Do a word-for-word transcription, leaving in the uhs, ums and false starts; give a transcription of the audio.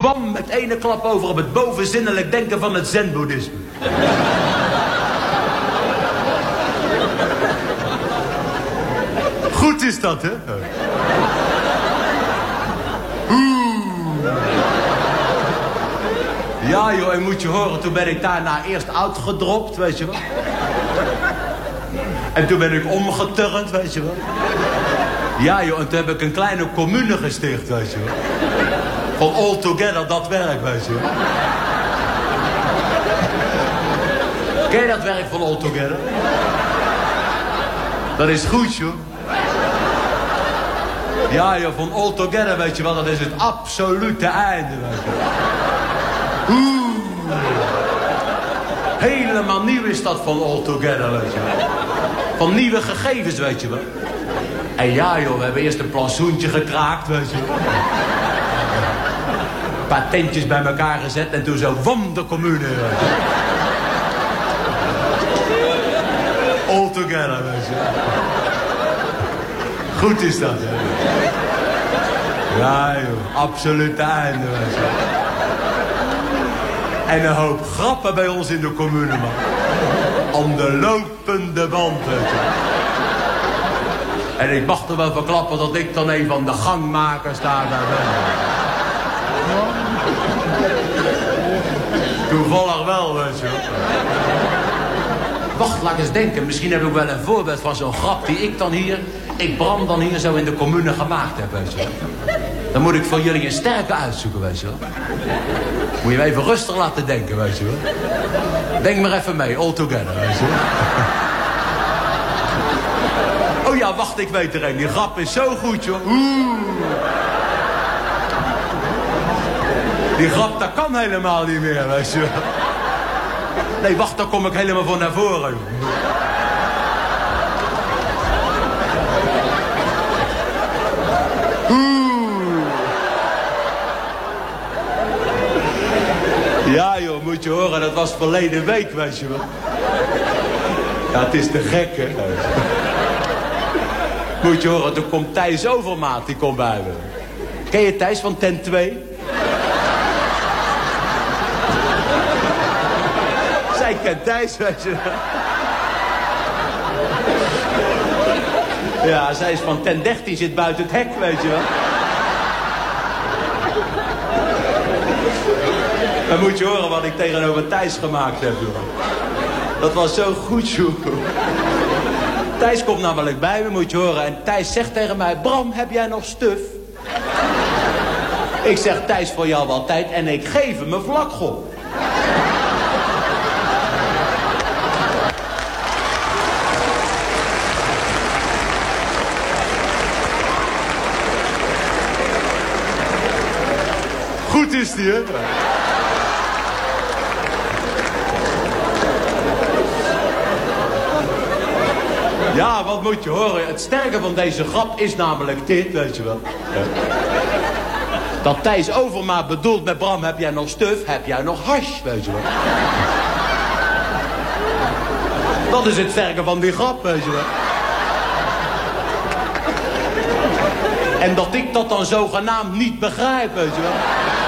bam, met ene klap over op het bovenzinnelijk denken van het zen-boeddhisme. Goed is dat, hè? Oeh. Ja, joh, en moet je horen, toen ben ik daarna eerst uitgedropt, weet je wel. En toen ben ik omgeturnd, weet je wel. Ja, joh, en toen heb ik een kleine commune gesticht, weet je wel. Van all together, dat werk, weet je wel. Ken je dat werk van all together? Dat is goed, joh. Ja, joh, van all together, weet je wel, dat is het absolute einde, weet je wel. Oeh. Helemaal nieuw is dat van all together, weet je wel. Van nieuwe gegevens, weet je wel. En ja, joh, we hebben eerst een plantsoentje gekraakt, weet je wel. Een paar tentjes bij elkaar gezet en toen zo wam de commune, weet je wel. All together, weet je wel. Goed is dat, hè. Ja, joh, absoluut einde, weet je wel. En een hoop grappen bij ons in de commune, man. Aan de lopende band, weet je. En ik mag er wel verklappen dat ik dan een van de gangmakers daar ben. Toevallig wel, weet je. Wacht, laat eens denken. Misschien heb ik wel een voorbeeld van zo'n grap die ik dan hier... Ik Bram dan hier zo in de commune gemaakt heb, weet je. Dan moet ik voor jullie een sterke uitzoeken, weet je wel. Moet je me even rustig laten denken, weet je wel. Denk maar even mee, all together, weet je wel. Oh ja, wacht, ik weet er een. Die grap is zo goed, joh. Oeh. Die grap, dat kan helemaal niet meer, weet je wel. Nee, wacht, dan kom ik helemaal van naar voren, joh. Ja, joh, moet je horen, dat was verleden week, weet je wel. Ja, het is te gek, hè. Moet je horen, toen komt Thijs Overmaat, die komt bij me. Ken je Thijs van Tent twee? Zij kent Thijs, weet je wel. Ja, zij is van Tent dertien, zit buiten het hek, weet je wel. Dan moet je horen wat ik tegenover Thijs gemaakt heb, joh. Dat was zo goed, joh. Thijs komt namelijk bij me, moet je horen. En Thijs zegt tegen mij, Bram, heb jij nog stuf? Ik zeg, Thijs, voor jou altijd. En ik geef hem een vlakgol. Goed is die, hè? Ja, wat moet je horen? Het sterke van deze grap is namelijk dit, weet je wel. Ja. Dat Thijs Overmaat bedoelt met Bram, heb jij nog stuf? Heb jij nog hash, weet je wel. Dat is het sterke van die grap, weet je wel. En dat ik dat dan zogenaamd niet begrijp, weet je wel.